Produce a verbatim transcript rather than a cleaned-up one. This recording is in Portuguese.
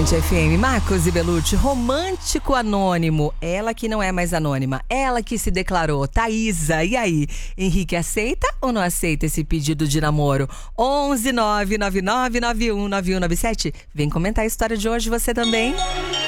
Band F M, Marcos e Belucci, romântico anônimo. Ela que não é mais anônima, ela que se declarou. Thaísa, e aí? Henrique aceita ou não aceita esse pedido de namoro? onze nove nove nove nove um nove um nove sete. Vem comentar a história de hoje você também.